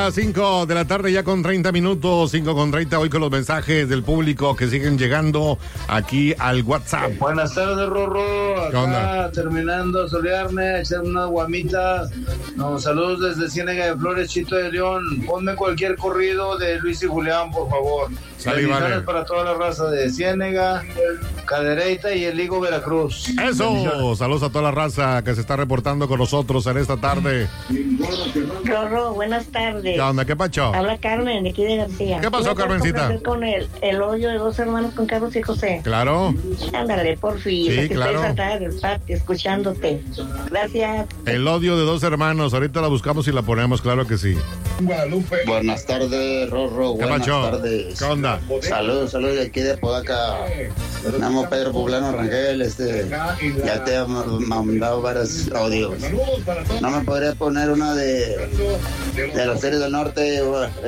las 5 de la tarde, ya con 30 minutos, 5:30, hoy con los mensajes del público que siguen llegando aquí al WhatsApp. Buenas tardes, Rorro. Acá terminando a solearme, echar unas guamitas. Nos saludos desde Ciénega de Flores, Chito de León. Ponme cualquier corrido de Luis y Julián, por favor. Bendiciones para toda la raza de Ciénega, Cadereyta y el Higo Veracruz. Eso, saludos a toda la raza que se está reportando con nosotros en esta tarde. Rorro, buenas tardes. ¿Qué onda? ¿Qué pacho? Habla Carmen, de aquí de García. ¿Qué pasó, Carmencita? Con el odio de dos hermanos con Carlos y José. Claro. Ándale, por fin. Sí, claro. Estoy atrás del patio escuchándote. Gracias. El odio de dos hermanos, ahorita la buscamos y la ponemos, claro que sí. Guadalupe. Buenas tardes, Rorro. ¿Qué buenas pacho? tardes. ¿Qué onda? Saludos de aquí de Podaca. Namo Pedro Poblano Rangel, ya te he mandado varios audios. ¿No me podría poner una de los series del norte,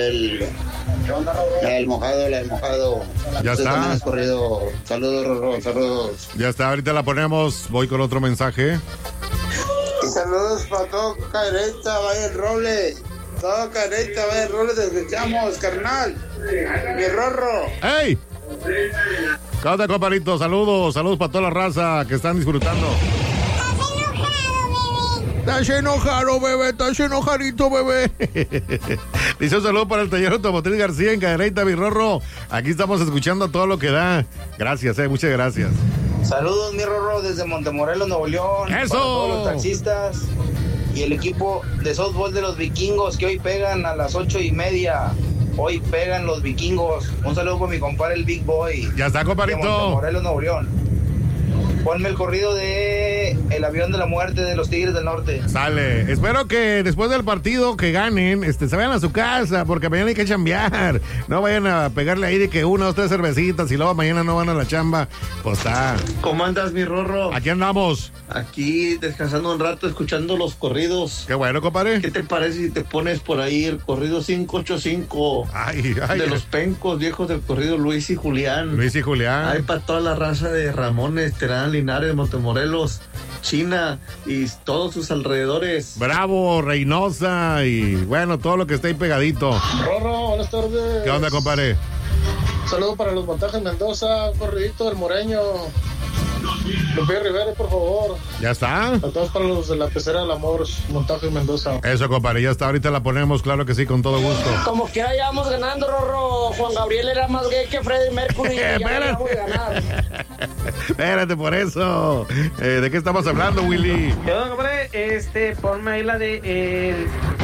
el mojado? Ya Usted está. también has corrido. Saludos, Rorro, saludos. Ya está, ahorita la ponemos, voy con otro mensaje. Y saludos para todo Cadereyta, vaya el Roble. Todo Cadereyta, vaya el Roble, te escuchamos, carnal. Mi Rorro. ¡Ey! ¿Qué onda, compadrito? Saludos para toda la raza que están disfrutando. Estás enojado, bebé, estás enojadito, bebé. Dice un saludo para el taller automotriz García en Cadereyta, mi Rorro. Aquí estamos escuchando todo lo que da. Gracias, muchas gracias. Saludos, mi Rorro, desde Montemorelos, Nuevo León. ¡Eso! Para todos los taxistas y el equipo de softball de los vikingos que hoy pegan a las 8:30. Hoy pegan los vikingos. Un saludo para mi compadre, el Big Boy. Ya está, compadrito. De Montemorelos, Nuevo León. Ponme el corrido de El Avión de la Muerte de los Tigres del Norte. Sale. Espero que después del partido que ganen, se vayan a su casa, porque mañana hay que chambear. No vayan a pegarle ahí de que 1 o 3 cervecitas y luego mañana no van a la chamba. Pues está. ¿Cómo andas, mi Rorro? Aquí andamos. Aquí descansando un rato, escuchando los corridos. Qué bueno, compadre. ¿Qué te parece si te pones por ahí el corrido 585? Ay. De los pencos viejos del corrido Luis y Julián. Luis y Julián. Hay para toda la raza de Ramones, Terán, Linares, Montemorelos, China y todos sus alrededores. Bravo, Reynosa y bueno, todo lo que está ahí pegadito. Rorro, buenas tardes. ¿Qué onda, compadre? Saludos para los montajes Mendoza, un corridito del Moreño. Lupillo Rivera, por favor. ¿Ya está? A todos para los de la Pecera del Amor, montajes Mendoza. Eso, compadre, ya está. Ahorita la ponemos, claro que sí, con todo gusto. Como quiera ya vamos ganando, Rorro. Juan Gabriel era más gay que Freddie Mercury. Ya vamos a ganar. Espérate por eso. ¿De qué estamos hablando, Willy? ¿Qué onda, compadre? Ponme ahí la de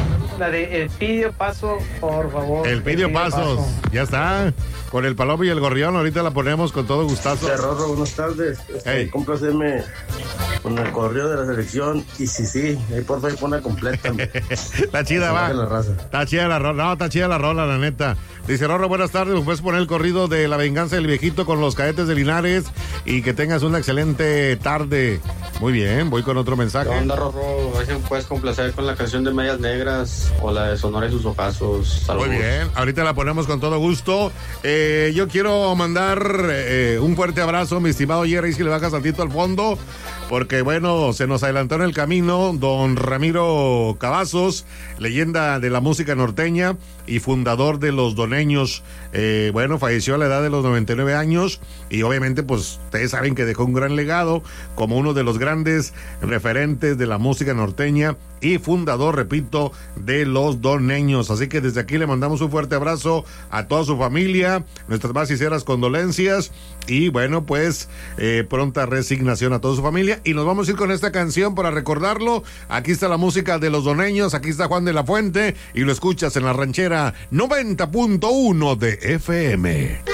El Pidio Paso, por favor. El Pidio Pasos, ya está. Con el Palomo y el Gorrión, ahorita la ponemos con todo gustazo. Rorro, buenas tardes. Compláceme con el correo de la selección. Y sí, ahí por favor pone completa. Está chida, va. Está chida la rola, no, está chida la rola, la neta. Dice Rorro, buenas tardes, puedes poner el corrido de La Venganza del Viejito con los Cadetes de Linares y que tengas una excelente tarde. Muy bien, voy con otro mensaje. ¿Qué onda, Rorro? A ver si me puedes complacer con la canción de Medias Negras o la de Sonora y sus ojazos. Saludos. Muy bien, ahorita la ponemos con todo gusto. Yo quiero mandar un fuerte abrazo, mi estimado Jerry, si le bajas tantito al fondo, porque bueno, se nos adelantó en el camino don Ramiro Cavazos, leyenda de la música norteña y fundador de Los Doneños. Bueno, falleció a la edad de los 99 años y obviamente pues ustedes saben que dejó un gran legado como uno de los grandes referentes de la música norteña y fundador, repito, de Los Doneños. Así que desde aquí le mandamos un fuerte abrazo a toda su familia, nuestras más sinceras condolencias y bueno, pues pronta resignación a toda su familia. Y nos vamos a ir con esta canción para recordarlo. Aquí está la música de Los Doneños, aquí está Juan de la Fuente y lo escuchas en la ranchera 90.1 de FM.